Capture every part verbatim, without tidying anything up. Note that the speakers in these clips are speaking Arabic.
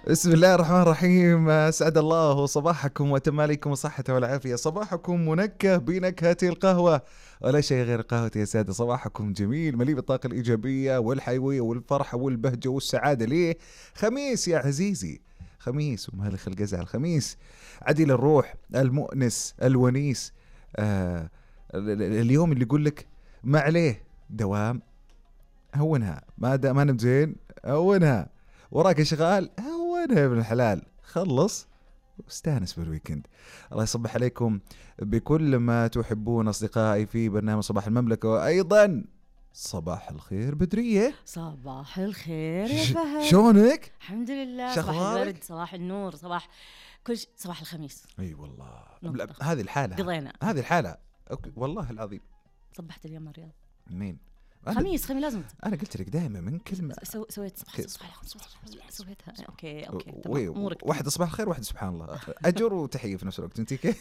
بسم الله الرحمن الرحيم. أسعد الله صباحكم وتماليكم الصحة والعافية. صباحكم منكه بنكهة القهوة ولا شيء غير قهوة يا سادة. صباحكم جميل مليء بالطاقة الإيجابية والحيوية والفرحة والبهجة والسعادة. ليه؟ خميس يا عزيزي، خميس ومهلخ الجزع. الخميس عديل الروح، المؤنس، الونيس. آه اليوم اللي يقول لك ما عليه دوام هونها، ما دا ما نمت زين هونها، وراك شغال هونها يا ابن الحلال، خلص واستانس بالويكند. الله يصبح عليكم بكل ما تحبون أصدقائي في برنامج صباح المملكة، وأيضا صباح الخير بدرية. صباح الخير يا فهد، شلونك؟ الحمد لله. شخبارك؟ صباح الورد، صباح النور، صباح كل شيء، صباح الخميس. اي والله نقطة. هذه الحالة قضينا هذه الحالة أوكي. والله العظيم صبحت اليوم الرياض. مين؟ خميس خميس لازم أنا قلت لك دائما من كلمة سو... سويت صباح كيف؟ صباح صباح صباح سويتها. اوكي اوكي وي تمام امورك. واحدة صباح الخير واحدة سبحان الله، أجر وتحية في نفس الوقت. أنت كيف؟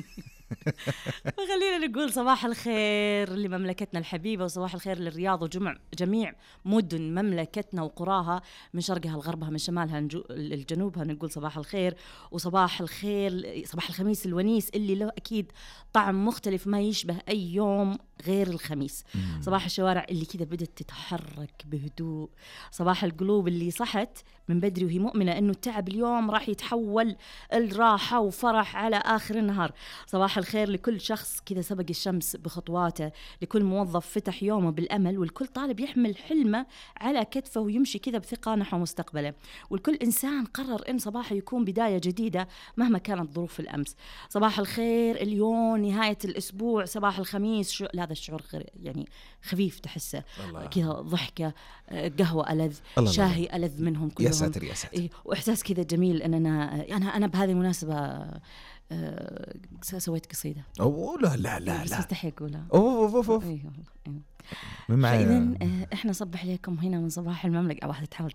خلينا نقول صباح الخير لمملكتنا الحبيبة، وصباح الخير للرياض وجمع جميع مدن مملكتنا وقراها من شرقها لغربها من شمالها لجنوبها. نقول صباح الخير وصباح الخير، صباح الخميس الونيس اللي له أكيد طعم مختلف ما يشبه أي يوم غير الخميس. صباح الشوارع اللي كذا بدأت تتحرك بهدوء، صباح القلوب اللي صحت من بدري وهي مؤمنة أنه التعب اليوم راح يتحول الراحة وفرح على آخر النهار. صباح الخير لكل شخص كذا سبق الشمس بخطواته، لكل موظف فتح يومه بالأمل، والكل طالب يحمل حلمه على كتفه ويمشي كذا بثقة نحو مستقبله، والكل إنسان قرر إن صباحه يكون بداية جديدة مهما كانت ظروف الأمس. صباح الخير اليوم نهاية الأسبوع، صباح الخميس. شو هذا الشعور يعني خفيف تحسه كذا، ضحكة، قهوة ألذ، شاهي ألذ منهم كلهم. يا ساتر يا ساتر. إيه، وإحساس كذا جميل أن أنا أنا أنا بهذه المناسبة أه سويت قصيدة. أوه لا لا لا بس لا مستحي أقولها. أوه أوه أوه. إيه والله. إيه. من معايا؟ فإذن آه، إحنا صبح لكم هنا من صباح المملكة. واحدة تحاول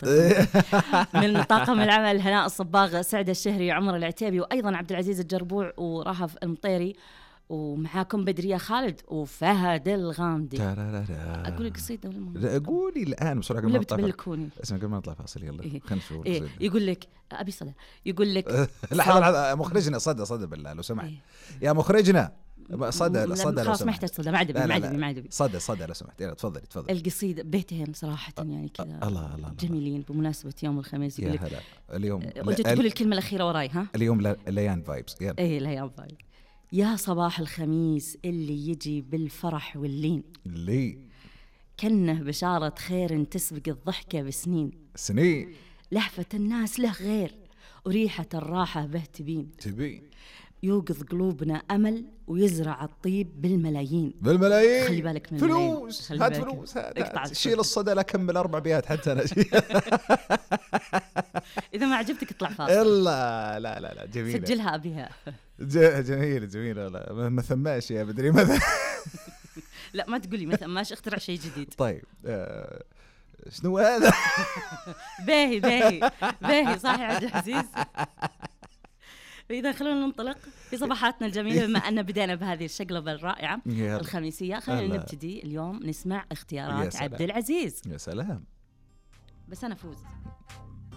من طاقم العمل هناء الصباغ، سعد الشهري، عمر العتيبي، وأيضا عبد العزيز الجربوع ورهف المطيري، ومعاكم بدرية خالد وفهد الغامدي. أقول القصيدة ولا لا قولي الآن بسرعة قبل ولا ما نطلع. بتبلكوني؟ اسمع قبل ما نطلع فاصل يلا. إيه. خلينا نشوف إيه. القصيدة. يقول لك أبي صدى، يقول لك لحظة لحظة مخرجنا صدى صدى بالله لو سمحت. إيه. يا مخرجنا صدى صدى لو خلاص ما سمحت. يحتاج صدى، ما عدبي ما عدبي ما عدبي. صدى صدى لو سمحت. يلا تفضلي تفضلي. القصيدة بيتين صراحة يعني كذا الله الله جميلين بمناسبة يوم الخميس. يا هلا اليوم وانت تقول الكلمة الأخيرة وراي ها؟ اليوم ليان فايبس. يلا. ايه ليان فايبس. يا صباح الخميس اللي يجي بالفرح واللين، اللي كنه بشارة خير تسبق الضحكة بسنين، سنين لهفة الناس له غير وريحة الراحة به تبين، تبي يوقظ قلوبنا أمل ويزرع الطيب بالملايين. بالملايين. خلي بالك من فلوس. هات فلوس. شيل الصدى لا كمل أربع بيات حتى أنا. إذا ما عجبتك اطلع فاصل. إلا لا لا لا جميلة. سجلها أبيها. جميلة جميلة. لا ما ثماش يا بدري مثلا. لا ما تقولي مثلا ماش اخترع شيء جديد. طيب آه شنو هذا؟ باهي باهي باهي صح يا عبد العزيز. إذا خلونا ننطلق في صباحاتنا الجميلة بما أن بدأنا بهذه الشقلبة الرائعة الخميسية. خلينا نبتدي اليوم نسمع اختيارات عبد العزيز. يا سلام. بس أنا فوز.